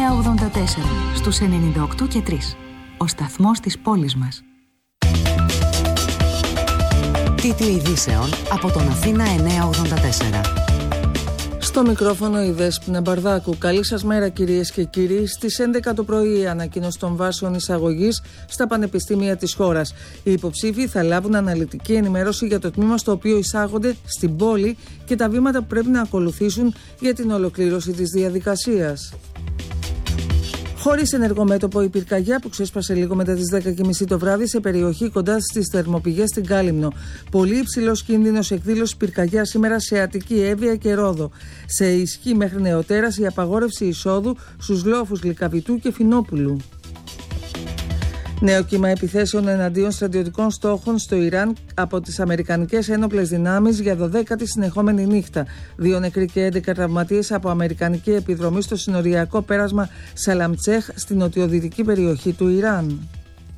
984 στους 98 και 3. Ο σταθμός της πόλης μας. Τίτλοι ειδήσεων από τον Αθήνα 984. Στο μικρόφωνο η Δέσποινα Μπαρδάκου. Καλή σας μέρα κυρίες και κύριοι. Στις 11 το πρωί η ανακοίνωση των βάσεων εισαγωγής στα πανεπιστήμια της χώρας. Οι υποψήφοι θα λάβουν αναλυτική ενημέρωση για το τμήμα στο οποίο εισάγονται στην πόλη και τα βήματα που πρέπει να ακολουθήσουν για την ολοκλήρωση της διαδικασίας. Χωρίς ενεργό μέτωπο η πυρκαγιά που ξέσπασε λίγο μετά τις 10:30 το βράδυ σε περιοχή κοντά στις θερμοπηγές στην Κάλυμνο. Πολύ υψηλός κίνδυνος εκδήλωση πυρκαγιά σήμερα σε Αττική, Εύβοια και Ρόδο. Σε ισχύ μέχρι νεοτέρας η απαγόρευση εισόδου στους λόφους Λυκαβητού και Φινόπουλου. Νέο κύμα επιθέσεων εναντίον στρατιωτικών στόχων στο Ιράν από τις Αμερικανικές Ένοπλες Δυνάμεις για 12η συνεχόμενη νύχτα. 2 νεκροί και 11 τραυματίες από αμερικανική επιδρομή στο συνοριακό πέρασμα Σαλαμτσέχ στην νοτιοδυτική περιοχή του Ιράν.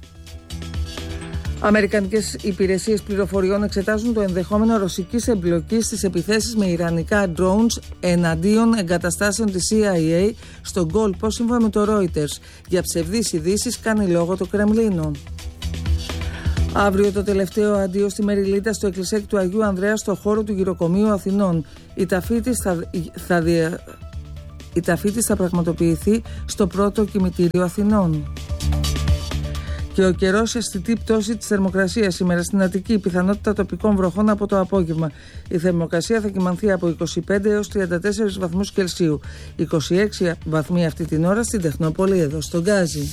Αμερικανικές υπηρεσίες πληροφοριών εξετάζουν το ενδεχόμενο ρωσικής εμπλοκής στις επιθέσεις με ιρανικά drones εναντίον εγκαταστάσεων της CIA στον κόλπο, σύμφωνα με το Reuters. Για ψευδείς ειδήσεις κάνει λόγο το Κρεμλίνο. Αύριο το τελευταίο αντίο στη Μεριλίτα στο εκκλησάκι του Αγίου Ανδρέα στο χώρο του Γυροκομείου Αθηνών. Η ταφή της θα πραγματοποιηθεί στο πρώτο κημητήριο Αθηνών. Και ο καιρός, αισθητή πτώση της θερμοκρασίας σήμερα στην Αττική, πιθανότητα τοπικών βροχών από το απόγευμα. Η θερμοκρασία θα κυμανθεί από 25 έως 34 βαθμούς Κελσίου. 26 βαθμοί αυτή την ώρα στην Τεχνόπολη εδώ στον Γκάζι.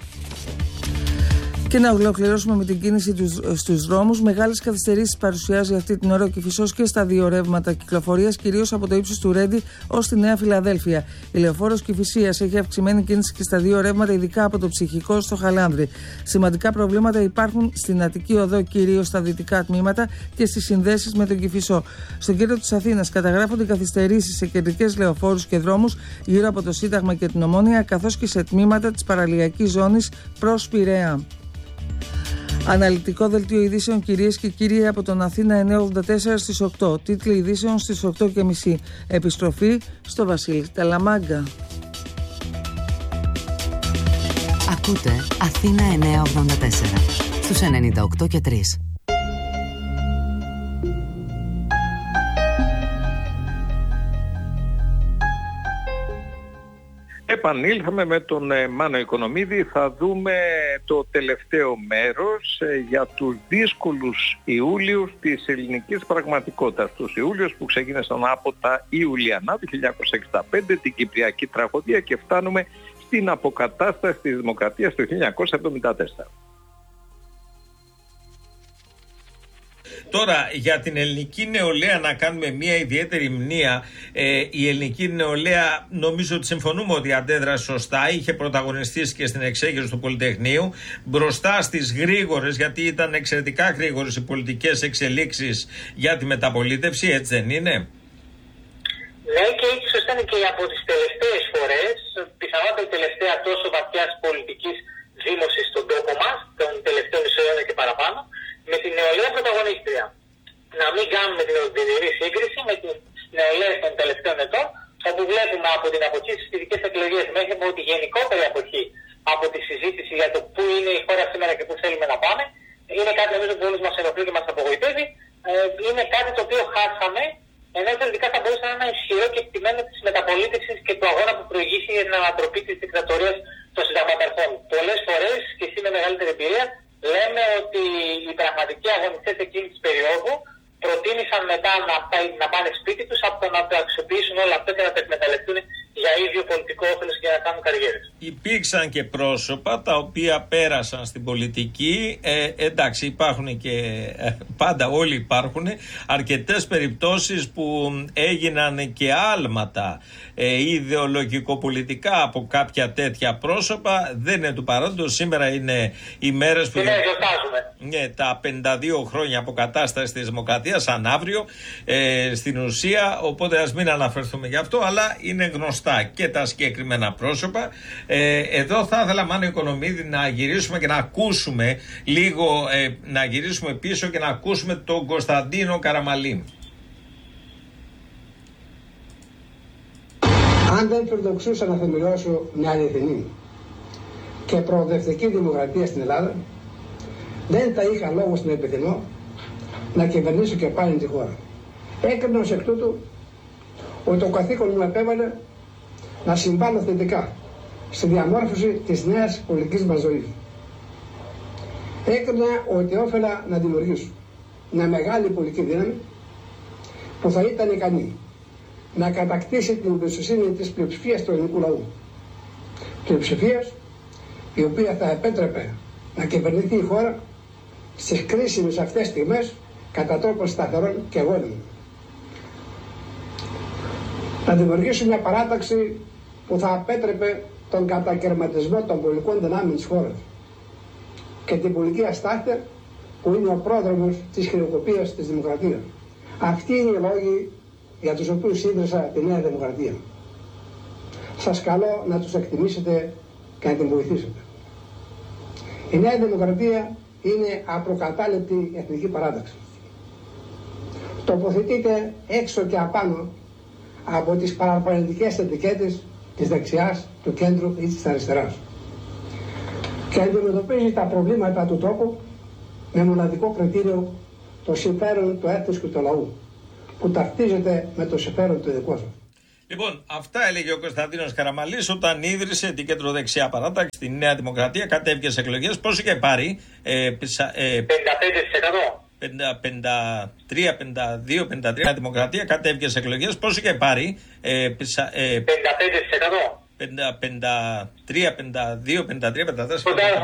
Και να ολοκληρώσουμε με την κίνηση στους δρόμους. Μεγάλες καθυστερήσεις παρουσιάζει αυτή την ώρα ο Κηφισός και στα δύο ρεύματα κυκλοφορίας, κυρίως από το ύψος του Ρέντι ως τη Νέα Φιλαδέλφια. Η λεωφόρος Κηφισίας έχει αυξημένη κίνηση και στα δύο ρεύματα, ειδικά από το Ψυχικό στο Χαλάνδρη. Σημαντικά προβλήματα υπάρχουν στην Αττική Οδό, κυρίως στα δυτικά τμήματα και στις συνδέσεις με τον Κηφισό. Στον κέντρο της Αθήνας καταγράφονται καθυστερήσεις σε κεντρικές λεωφόρους και δρόμους γύρω από το Σύνταγμα και την Ομόνια, καθώς και σε τμήματα της παραλιακής ζώνης προς Πειραιά. Αναλυτικό δελτίο ειδήσεων κυρίες και κύριοι από τον Αθήνα 984 στις 8. Τίτλοι ειδήσεων στις 8:30. Επιστροφή στο Βασίλη Ταλαμάγκα. Ακούτε Αθήνα 984 στους 98 και 3. Επανήλθαμε με τον Μάνο Οικονομίδη. Θα δούμε το τελευταίο μέρος για τους δύσκολους Ιούλιους της ελληνικής πραγματικότητας. Τους Ιούλιους που ξεκίνησαν από τα Ιουλιανά του 1965, την Κυπριακή Τραγωδία, και φτάνουμε στην αποκατάσταση της Δημοκρατίας του 1974. Τώρα, για την ελληνική νεολαία να κάνουμε μια ιδιαίτερη μνήα. Η ελληνική νεολαία, νομίζω ότι συμφωνούμε ότι αντέδρασε σωστά, είχε πρωταγωνιστήσει και στην εξέγερση του Πολυτεχνείου, μπροστά στις γρήγορες, γιατί ήταν εξαιρετικά γρήγορες οι πολιτικές εξελίξεις για τη μεταπολίτευση, έτσι δεν είναι? Ναι, και ίσως ήταν και από τις τελευταίες φορές, πιθανότατα η τελευταία τόσο βαθιάς πολιτικής δήμωσης στον τόπο μας, τον τελευταίο μισό αιώνα και παραπάνω, με την νεολαία πρωταγωνίστρια. Να μην κάνουμε την οδυνηρή σύγκριση με την νεολαία των τελευταίων ετών, όπου βλέπουμε από την αποχή στις ειδικές εκλογές μέχρι από τη γενικότερη αποχή από τη συζήτηση για το πού είναι η χώρα σήμερα και πού θέλουμε να πάμε. Είναι κάτι νομίζω που όλους μας ενοχλεί και μας απογοητεύει. Είναι κάτι το οποίο χάσαμε, ενώ τελικά θα μπορούσε να είναι ένα ισχυρό και εκτιμένο της μεταπολίτευσης και του αγώνα που προηγήσει για την ανατροπή της δικτατορίας των συνταγματαρχών. Πολλές φορές, και εσύ με μεγαλύτερη εμπειρία, λέμε ότι οι πραγματικοί αγωνιστές εκείνη της περίοδου προτίμησαν μετά να πάνε σπίτι τους από το να το αξιοποιήσουν όλο αυτό και να το εκμεταλλευτούν για ίδιο πολιτικό όφελος και να κάνουν καριέρες. Υπήρξαν και πρόσωπα τα οποία πέρασαν στην πολιτική. Εντάξει, υπάρχουν και πάντα όλοι υπάρχουν αρκετές περιπτώσεις που έγιναν και άλματα ιδεολογικο-πολιτικά από κάποια τέτοια πρόσωπα. Δεν είναι του παρόντος. Σήμερα είναι οι μέρες που γιορτάζουμε. Ναι, τα 52 χρόνια αποκατάστασης της Δημοκρατίας, σαν αύριο στην ουσία, οπότε ας μην αναφερθούμε γι' αυτό, αλλά είναι γνωστά και τα συγκεκριμένα πρόσωπα. Εδώ θα ήθελα, Μάνο Οικονομίδη, να γυρίσουμε και να ακούσουμε λίγο, να γυρίσουμε πίσω και να ακούσουμε τον Κωνσταντίνο Καραμαλή. Αν δεν φιλοδοξούσα να θεμελιώσω μια αληθινή και προοδευτική δημοκρατία στην Ελλάδα, δεν θα είχα λόγο στην επιθυμώ να κυβερνήσω και πάλι τη χώρα. Έκρινα ως εκ τούτου ότι το καθήκον μου επέβαλε να συμβάλλω θετικά στη διαμόρφωση της νέας πολιτικής μας ζωής. Έκρινα ότι όφελα να δημιουργήσω μια μεγάλη πολιτική δύναμη που θα ήταν ικανή να κατακτήσει την εμπιστοσύνη της πλειοψηφίας του ελληνικού λαού. Πλειοψηφίας η οποία θα επέτρεπε να κυβερνηθεί η χώρα στις κρίσιμες αυτές στιγμές κατά τρόπο σταθερών και αγώνιμων. Να δημιουργήσει μια παράταξη που θα απέτρεπε τον κατακαιρματισμό των πολιτικών δυνάμεων της χώρας και την πολιτική αστάθεια που είναι ο πρόδρομος της χρεοκοπίας της δημοκρατίας. Αυτοί είναι οι λόγοι για τους οποίους ίδρυσα τη Νέα Δημοκρατία. Σας καλώ να τους εκτιμήσετε και να την βοηθήσετε. Η Νέα Δημοκρατία είναι απροκατάληπτη εθνική παράταξη. Τοποθετείται έξω και απάνω από τις παραπολιτικές ετικέτες της δεξιάς, του κέντρου ή της αριστεράς και αντιμετωπίζει τα προβλήματα του τόπου με μοναδικό κριτήριο το συμφέρον του έθνους και του λαού που ταυτίζεται με το συμφέρον του δικού σας. Λοιπόν, αυτά έλεγε ο Κωνσταντίνος Καραμανλής όταν ίδρυσε την κεντροδεξιά παράταξη στη Νέα Δημοκρατία, κατέβηκε σε εκλογές. Πόσο είχε πάρει? 55%. 53, 52, 53 Δημοκρατία, κατέβηκε σε εκλογές. Πόσο είχε πάρει? 55%. 53, 52, 53, 54.